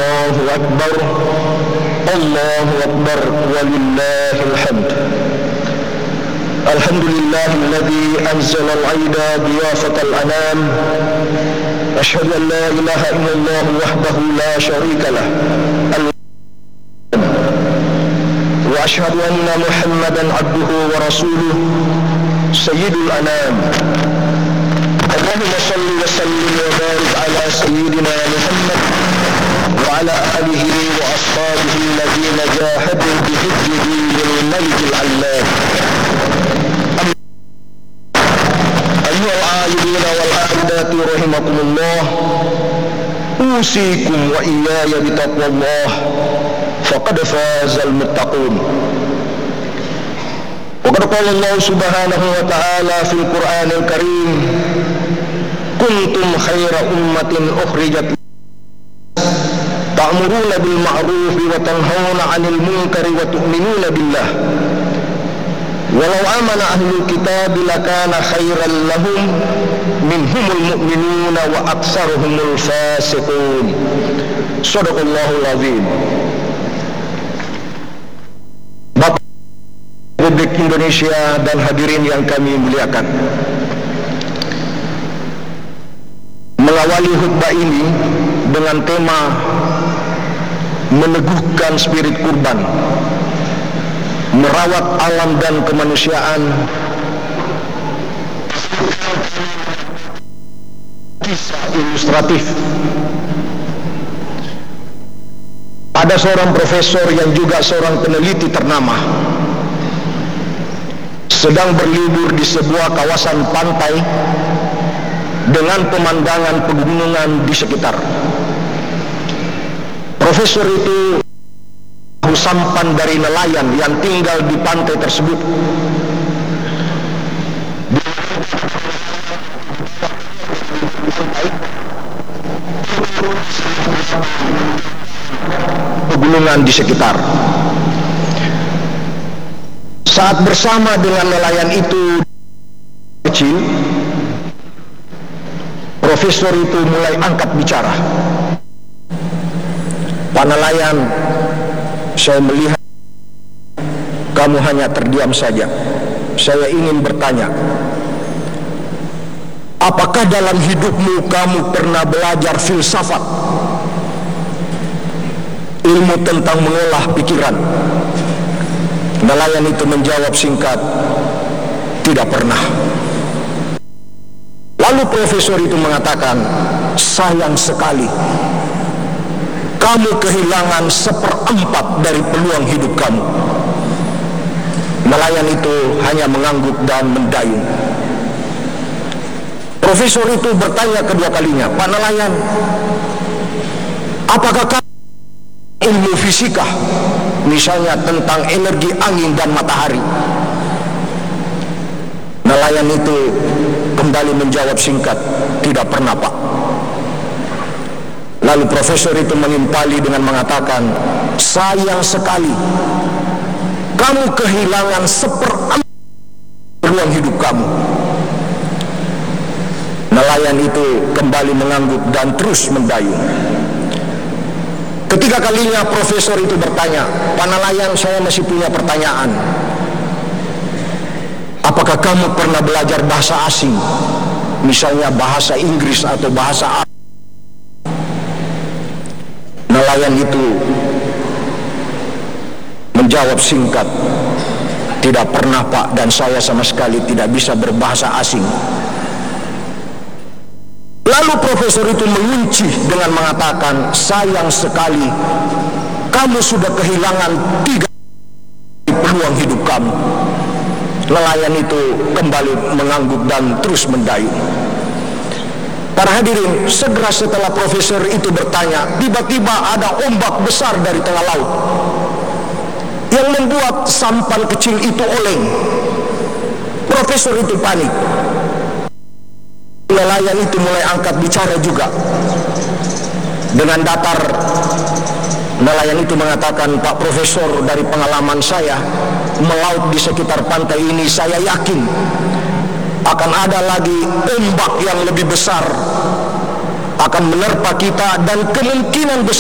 Allahu Akbar, Allahu Akbar, walillahil hamd. Alhamdulillahilladzi anzala al-'aida diyafatal anam. Asyhadu an la ilaha illallah wahdahu la syarika lah. Wa asyhadu anna Muhammadan 'abduhu wa rasuluh sayyidul anam. Allahumma shalli wa sallim wa barik ala sayyidina Muhammad wa ala alihi wa ashabihi alladhina jahadu bi hujjihi lil malikil 'allam. Ayyuhal 'abidina wal 'abidati rahimakumullah, usikum wa iyaya bitaqwallah, faqad fazal muttaqun. Waqad qala Allah subhanahu wa ta'ala fil Qur'anil Karim, kuntum khaira ummatin ukhrijat ta'muruna bil ma'ruf wa tanhauna 'anil munkari wa tu'minuna billah. Walau amana ahlul kitab lakana khairan lahum minhumul mu'minuna wa aktsaruhumul fasiqun. Shadaqallahul azim. Bapak Republik Indonesia dan hadirin yang kami muliakan, mengawali khutbah ini dengan tema meneguhkan spirit kurban, merawat alam dan kemanusiaan. Kisah ilustratif. Ada seorang profesor yang juga seorang peneliti ternama sedang berlibur di sebuah kawasan pantai dengan pemandangan pegunungan di sekitar. Profesor itu sampan dari nelayan yang tinggal di pantai tersebut. Pegunungan di sekitar. Saat bersama dengan nelayan itu kecil, profesor itu mulai angkat bicara. Pak nelayan, saya melihat kamu hanya terdiam saja. Saya ingin bertanya, apakah dalam hidupmu kamu pernah belajar filsafat, ilmu tentang mengolah pikiran? Nelayan itu menjawab singkat, tidak pernah. Lalu profesor itu mengatakan, sayang sekali, kamu kehilangan 1/4 dari peluang hidup kamu. Nelayan itu hanya mengangguk dan mendayung. Profesor itu bertanya kedua kalinya, Pak nelayan, apakah kamu ilmu fisika, misalnya tentang energi angin dan matahari? Nelayan itu kembali menjawab singkat, tidak pernah Pak. Lalu profesor itu menimpali dengan mengatakan, sayang sekali, kamu kehilangan 1/4 peluang hidup kamu. Nelayan itu kembali mengangguk dan terus mendayung. Ketiga kalinya profesor itu bertanya, Pak nelayan, saya masih punya pertanyaan. Apakah kamu pernah belajar bahasa asing, misalnya bahasa Inggris atau bahasa Arab? Nelayan itu menjawab singkat, tidak pernah Pak, dan saya sama sekali tidak bisa berbahasa asing. Lalu profesor itu mengunci dengan mengatakan, sayang sekali, kamu sudah kehilangan 3 peluang hidup kamu. Nelayan itu kembali mengangguk dan terus mendayung. Para hadirin, segera setelah profesor itu bertanya, tiba-tiba ada ombak besar dari tengah laut yang membuat sampan kecil itu oleng. Profesor itu panik. Nelayan itu mulai angkat bicara juga. Dengan datar, nelayan itu mengatakan, Pak Profesor, dari pengalaman saya melaut di sekitar pantai ini, saya yakin akan ada lagi ombak yang lebih besar akan menerpa kita, dan kemungkinan besar